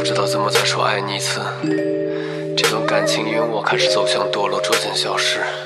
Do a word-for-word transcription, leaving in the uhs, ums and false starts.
不知道怎么再说爱你一次。这段感情因我开始走向堕落，逐渐消失。